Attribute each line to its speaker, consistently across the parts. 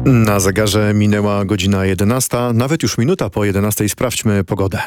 Speaker 1: Na zegarze minęła godzina 11, nawet już minuta po 11. Sprawdźmy pogodę.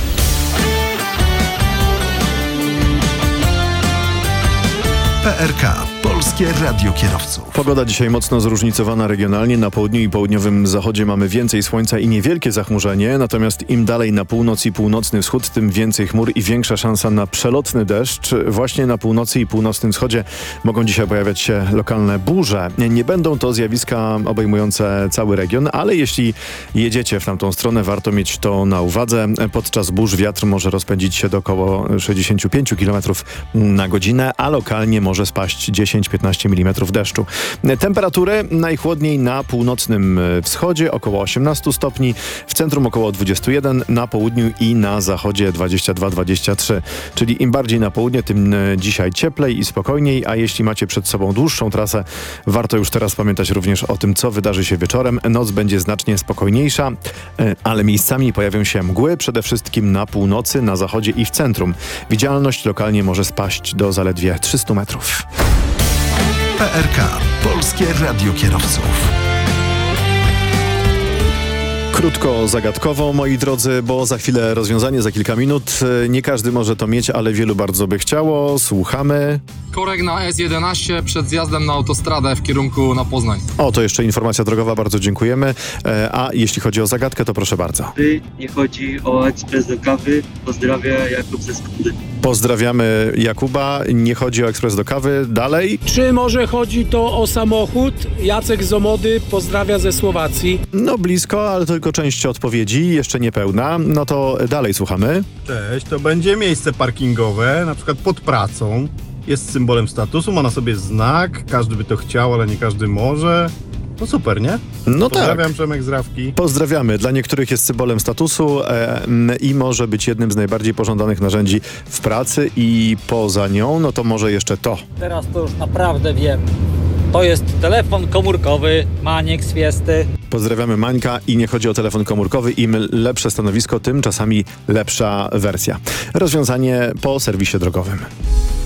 Speaker 2: PRK, Polskie Radio Kierowców.
Speaker 1: Pogoda dzisiaj mocno zróżnicowana regionalnie. Na południu i południowym zachodzie mamy więcej słońca i niewielkie zachmurzenie, natomiast im dalej na północ i północny wschód, tym więcej chmur i większa szansa na przelotny deszcz. Właśnie na północy i północnym wschodzie mogą dzisiaj pojawiać się lokalne burze. Nie będą to zjawiska obejmujące cały region, ale jeśli jedziecie w tamtą stronę, warto mieć to na uwadze. Podczas burz wiatr może rozpędzić się do około 65 km na godzinę, a lokalnie może spaść 10-15 mm deszczu. Temperatury najchłodniej na północnym wschodzie około 18 stopni, w centrum około 21, na południu i na zachodzie 22-23. Czyli im bardziej na południe, tym dzisiaj cieplej i spokojniej, a jeśli macie przed sobą dłuższą trasę, warto już teraz pamiętać również o tym, co wydarzy się wieczorem. Noc będzie znacznie spokojniejsza, ale miejscami pojawią się mgły, przede wszystkim na północy, na zachodzie i w centrum. Widzialność lokalnie może spaść do zaledwie 300 metrów.
Speaker 2: PRK, Polskie Radio Kierowców.
Speaker 1: Krótko, zagadkowo, moi drodzy, bo za chwilę rozwiązanie, za kilka minut. Nie każdy może to mieć, ale wielu bardzo by chciało. Słuchamy.
Speaker 3: Korek na S11 przed zjazdem na autostradę w kierunku na Poznań.
Speaker 1: O, to jeszcze informacja drogowa, bardzo dziękujemy. A jeśli chodzi o zagadkę, to proszę bardzo.
Speaker 4: Nie chodzi o ekspres do kawy. Pozdrawia Jakub ze Skody.
Speaker 1: Pozdrawiamy Jakuba. Nie chodzi o ekspres do kawy. Dalej.
Speaker 5: Czy może chodzi to o samochód? Jacek z Omody pozdrawia ze Słowacji.
Speaker 1: No blisko, ale tylko część odpowiedzi, jeszcze niepełna. No to dalej słuchamy.
Speaker 6: Cześć, to będzie miejsce parkingowe, na przykład pod pracą. Jest symbolem statusu, ma na sobie znak, każdy by to chciał, ale nie każdy może. No super, nie?
Speaker 1: No
Speaker 6: Pozdrawiam,
Speaker 1: tak.
Speaker 6: Przemek z Rawki.
Speaker 1: Pozdrawiamy. Dla niektórych jest symbolem statusu i może być jednym z najbardziej pożądanych narzędzi w pracy i poza nią, no to może jeszcze to.
Speaker 7: Teraz to już naprawdę wiem. To jest telefon komórkowy, Maniek z Fiesty.
Speaker 1: Pozdrawiamy Mańka i nie chodzi o telefon komórkowy. Im lepsze stanowisko, tym czasami lepsza wersja. Rozwiązanie po serwisie drogowym.